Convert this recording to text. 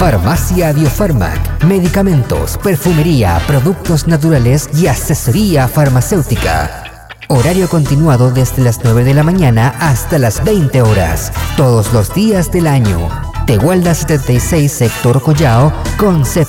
Farmacia Biofarmac, medicamentos, perfumería, productos naturales y asesoría farmacéutica. Horario continuado desde las 9 de la mañana hasta las 20 horas, todos los días del año. Tegualda 76, sector Collao, Concepción.